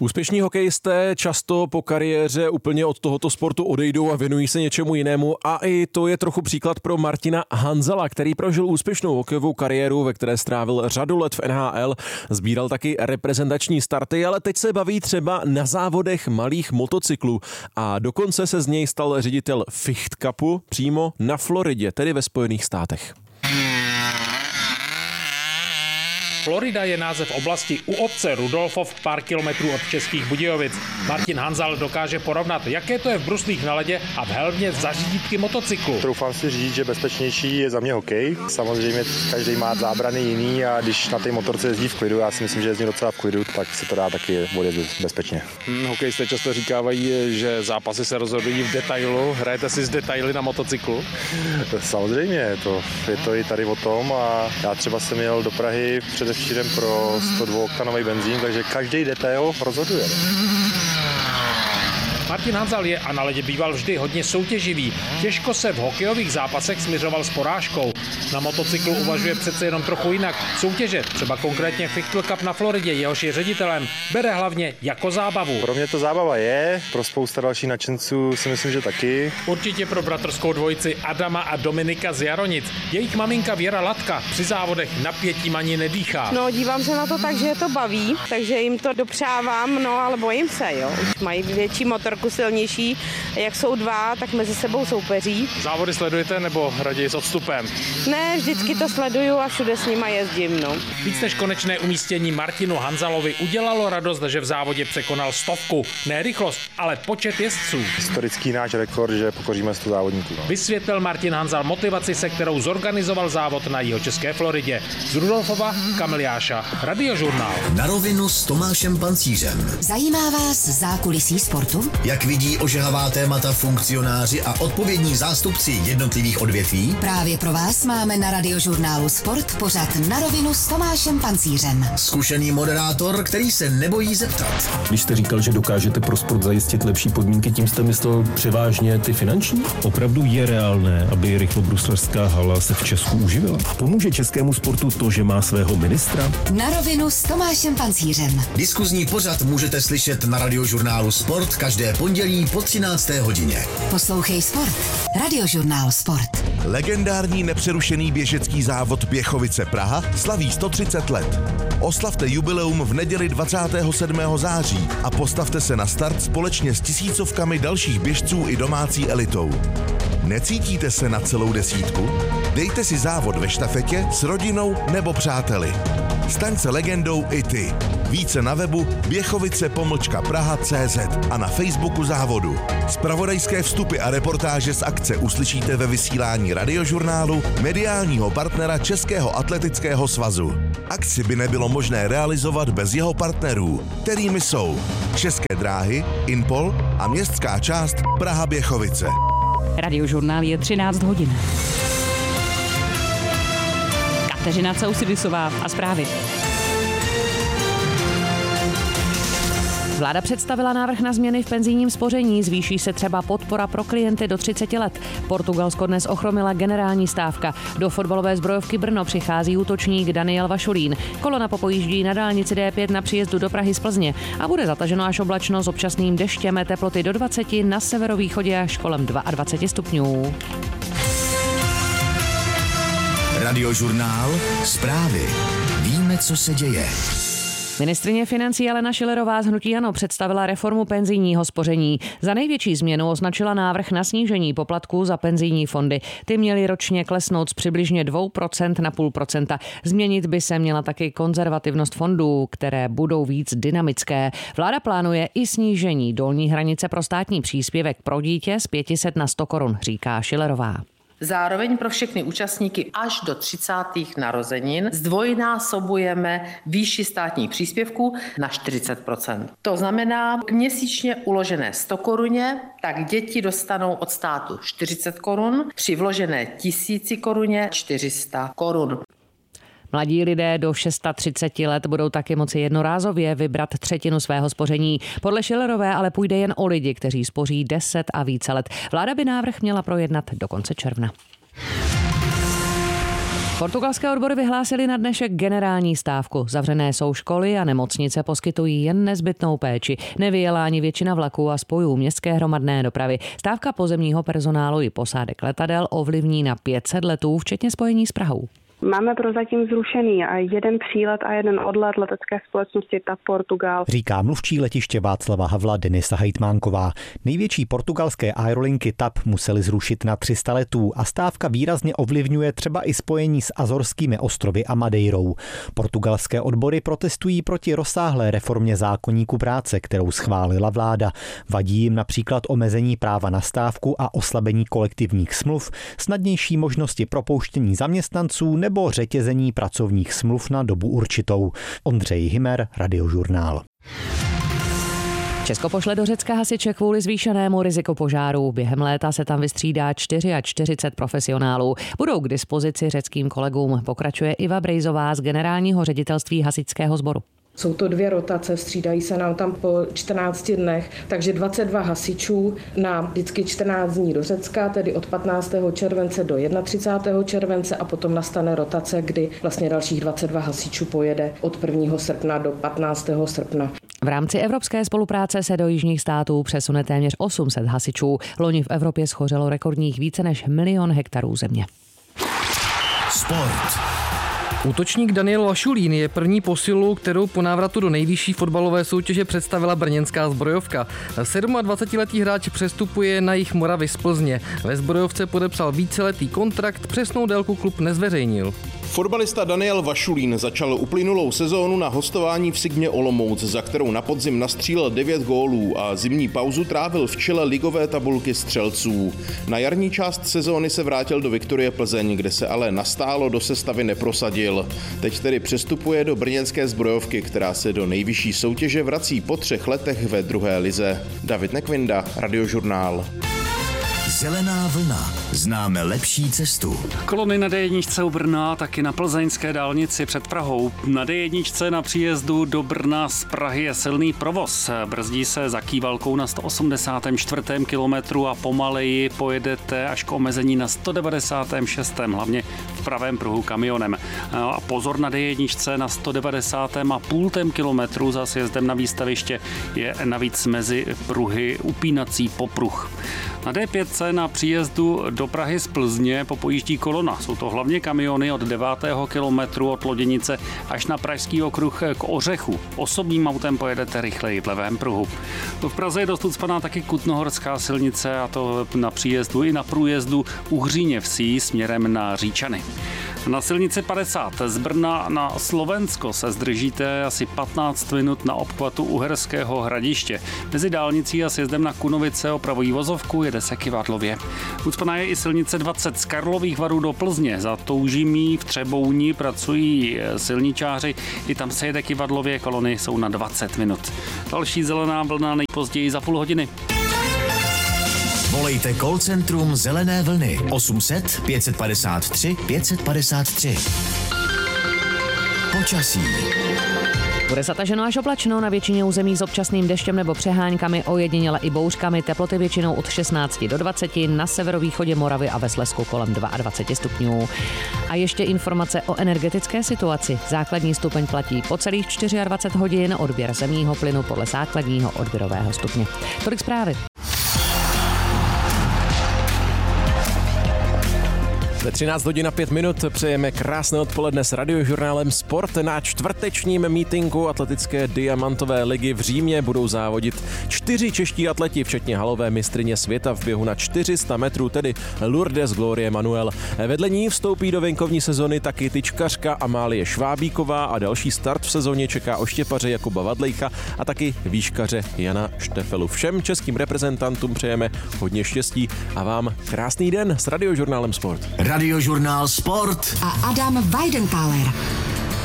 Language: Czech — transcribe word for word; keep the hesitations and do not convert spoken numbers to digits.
Úspěšní hokejisté často po kariéře úplně od tohoto sportu odejdou a věnují se něčemu jinému a i to je trochu příklad pro Martina Hanzala, který prožil úspěšnou hokejovou kariéru, ve které strávil řadu let v N H L, sbíral taky reprezentační starty, ale teď se baví třeba na závodech malých motocyklů a dokonce se z něj stal ředitel Ficht Cupu přímo na Floridě, tedy ve Spojených státech. Florida je název oblasti u obce Rudolfov pár kilometrů od Českých Budějovic. Martin Hanzal dokáže porovnat, jaké to je v bruslích na ledě a v helmě za řídítky motocyklu. Troufám si říct, že bezpečnější je za mě hokej. Samozřejmě každý má zábrany jiný a když na té motorce jezdí v klidu, já si myslím, že jezdí docela v klidu, tak se to dá taky odjezdit bezpečně. Hmm, hokejisté často říkávají, že zápasy se rozhodují v detailu. Hrajete si z detaily na motocyklu? Samozřejmě, je to, je to i tady o tom a já třeba jsem jel do Prahy před především pro sto dva oktanový benzín, takže každý detail rozhoduje. Martin Hanzal je a na ledě býval vždy hodně soutěživý. Těžko se v hokejových zápasech smiřoval s porážkou. Na motocyklu uvažuje přece jenom trochu jinak. Soutěže, třeba konkrétně Ficht Cup na Floridě, jehož je ředitelem, bere hlavně jako zábavu. Pro mě to zábava je, pro spousta dalších nadšenců si myslím, že taky. Určitě pro bratrskou dvojici Adama a Dominika z Jaronic. Jejich maminka Věra Latka při závodech napětím ani nedýchá. No, dívám se na to tak, že je to baví, takže jim to dopřávám, no ale bojím se, jo. Už mají větší motorku, silnější, jak jsou dva, tak mezi sebou soupeří. Závody sledujete nebo raději s odstupem? Ne, vždycky to sleduju a všude s nima jezdím, no. Víc než konečné umístění Martinu Hanzalovi udělalo radost, že v závodě překonal stovku. Ne rychlost, ale počet jezdců. Historický náš rekord, že pokoříme sto závodníků. No. Vysvětlil Martin Hanzal motivaci, se kterou zorganizoval závod na jihočeské Floridě. Z Rudolfova Kamil Jáša, Radiožurnál. Na rovinu s Tomášem Pancířem. Zajímá vás zákulisí sportu? Jak vidí ožehavá témata funkcionáři a odpovědní zástupci jednotlivých odvětví? Právě pro vás máme na Radiožurnálu Sport pořad Na rovinu s Tomášem Pancířem. Zkušený moderátor, který se nebojí zeptat. Když jste říkal, že dokážete pro sport zajistit lepší podmínky, tím jste myslel převážně ty finanční? Opravdu je reálné, aby rychlobruslařská hala se v Česku uživila? Pomůže českému sportu to, že má svého ministra? Na rovinu s Tomášem Pancířem. Diskuzní pořad můžete slyšet na Radiožurnálu Sport každé pondělí po třinácté hodině. Poslouchej Sport. Radiožurnál Sport. Legendární nepřerušený běžecký závod Běchovice Praha slaví sto třicet let. Oslavte jubileum v neděli dvacátého sedmého září a postavte se na start společně s tisícovkami dalších běžců i domácí elitou. Necítíte se na celou desítku? Dejte si závod ve štafetě s rodinou nebo přáteli. Staň se legendou i ty. Více na webu běchovice pomlčka praha tečka cé zet a na Facebooku závodu. Zpravodajské vstupy a reportáže z akce uslyšíte ve vysílání Radiožurnálu, mediálního partnera Českého atletického svazu. Akci by nebylo možné realizovat bez jeho partnerů, kterými jsou České dráhy, Inpol a městská část Praha Běchovice. Radiožurnál je třináct hodin. Kateřina Causidisová a zprávy. Vláda představila návrh na změny v penzijním spoření, zvýší se třeba podpora pro klienty do třiceti let. Portugalsko dnes ochromila generální stávka. Do fotbalové zbrojovky Brno přichází útočník Daniel Vašulín. Kolona popojíždí na dálnici D pět na příjezdu do Prahy z Plzně a bude zataženo až oblačno s občasným deštěm, teploty do dvaceti, na severovýchodě až kolem dvacet dva stupňů. Radiožurnál Zprávy. Víme, co se děje. Ministryně financí Alena Schillerová z hnutí ANO představila reformu penzijního spoření. Za největší změnu označila návrh na snížení poplatků za penzijní fondy. Ty měly ročně klesnout z přibližně dvě procenta na půl procenta. Změnit by se měla taky konzervativnost fondů, které budou víc dynamické. Vláda plánuje i snížení dolní hranice pro státní příspěvek pro dítě z pět set na sto korun, říká Schillerová. Zároveň pro všechny účastníky až do třicátých narozenin zdvojnásobujeme výši státních příspěvků na čtyřicet procent. To znamená, měsíčně uložené sto koruně, tak děti dostanou od státu čtyřicet korun, při vložené tisíci koruně čtyři sta korun. Mladí lidé do třicet šest let budou taky moci jednorázově vybrat třetinu svého spoření. Podle Schillerové ale půjde jen o lidi, kteří spoří deset a více let. Vláda by návrh měla projednat do konce června. Portugalské odbory vyhlásily na dnešek generální stávku. Zavřené jsou školy a nemocnice poskytují jen nezbytnou péči. Nevyjela ani většina vlaků a spojů městské hromadné dopravy. Stávka pozemního personálu i posádek letadel ovlivní na pět set letů, včetně spojení s Prahou. Máme prozatím zrušený jeden přílet a jeden odlet letecké společnosti TAP Portugal. Říká mluvčí letiště Václava Havla Denisa Hejtmánková. Největší portugalské aerolinky TAP musely zrušit na tři sta letů a stávka výrazně ovlivňuje třeba i spojení s Azorskými ostrovy a Madeirou. Portugalské odbory protestují proti rozsáhlé reformě zákoníku práce, kterou schválila vláda. Vadí jim například omezení práva na stávku a oslabení kolektivních smluv, snadnější možnosti propouštění zaměstnanců nebo nebo řetězení pracovních smluv na dobu určitou. Ondřej Hymer, Radiožurnál. Česko pošle do Řecka hasiče kvůli zvýšenému riziku požáru. Během léta se tam vystřídá čtyřicet čtyři profesionálů. Budou k dispozici řeckým kolegům, pokračuje Iva Brejzová z generálního ředitelství hasičského sboru. Jsou to dvě rotace, střídají se nám tam po čtrnácti dnech, takže dvacet dva hasičů na vždycky čtrnáct dní do Řecka, tedy od patnáctého července do třicátého prvního července a potom nastane rotace, kdy vlastně dalších dvacet dva hasičů pojede od prvního srpna do patnáctého srpna. V rámci evropské spolupráce se do jižních států přesune téměř osm set hasičů. Loni v Evropě schořelo rekordních více než milion hektarů země. Sport. Útočník Daniel Vašulín je první posilou, kterou po návratu do nejvyšší fotbalové soutěže představila brněnská Zbrojovka. dvacetisedmiletý hráč přestupuje na jih Moravy z Plzně. Ve Zbrojovce podepsal víceletý kontrakt, přesnou délku klub nezveřejnil. Fotbalista Daniel Vašulín začal uplynulou sezónu na hostování v Sigmě Olomouc, za kterou na podzim nastřílel devět gólů a zimní pauzu trávil v čele ligové tabulky střelců. Na jarní část sezóny se vrátil do Viktorie Plzeň, kde se ale nastálo do sestavy neprosadil. Teď tedy přestupuje do brněnské Zbrojovky, která se do nejvyšší soutěže vrací po třech letech ve druhé lize. David Nekvinda, Radiožurnál. Zelená vlna. Známe lepší cestu. Kolony na dé jedna u Brna, taky na plzeňské dálnici před Prahou. Na dé jedna na příjezdu do Brna z Prahy je silný provoz. Brzdí se za Kývalkou na sto osmdesátém čtvrtém kilometru a pomaleji pojedete až k omezení na sto devadesátém šestém hlavně v pravém pruhu kamionem. A pozor na dé jedna na sto devadesátém a půltém kilometru za sjezdem na výstaviště je navíc mezi pruhy upínací popruh. Na dé pět na příjezdu do Prahy z Plzně popojíždí kolona. Jsou to hlavně kamiony od devátého kilometru od Loděnice až na pražský okruh k Ořechu. Osobním autem pojedete rychleji v levém pruhu. V Praze je dost ucpaná taky Kutnohorská silnice, a to na příjezdu i na průjezdu u Hříněvsí směrem na Říčany. Na silnici padesát z Brna na Slovensko se zdržíte asi patnáct minut na obchvatu Uherského Hradiště. Mezi dálnicí a sjezdem na Kunovice opravují vozovku, jede se kyvadlově. Ucpaná je i silnice dvacet z Karlových Varů do Plzně. Za Toužimí v Třebouni pracují silničáři, i tam se jede kyvadlově, kolony jsou na dvacet minut. Další zelená vlna nejpozději za půl hodiny. Volejte call centrum Zelené vlny osm set pět padesát tři pět padesát tři. Počasí. Bude zataženo až oblačno, na většině území s občasným deštěm nebo přeháňkami, ojediněle i bouřkami, teploty většinou od šestnácti do dvaceti, na severovýchodě Moravy a ve Slezsku kolem dvacet dva stupňů. A ještě informace o energetické situaci. Základní stupeň platí po celých dvacet čtyři hodin, odběr zemního plynu podle základního odběrového stupně. Tolik zprávy. Ve třináct hodin a pět minut přejeme krásné odpoledne s Radiožurnálem Sport. Na čtvrtečním mítinku atletické diamantové ligy v Římě budou závodit čtyři čeští atleti, včetně halové mistryně světa v běhu na čtyři sta metrů, tedy Lourdes Glorie Manuel. Vedle ní vstoupí do venkovní sezony taky tyčkařka Amálie Švábíková a další start v sezóně čeká oštěpaře Jakuba Vadlejcha a taky výškaře Jana Štefelu. Všem českým reprezentantům přejeme hodně štěstí a vám krásný den s Radiožurnálem Sport. Radiožurnál Sport a Adam Weidenkaler.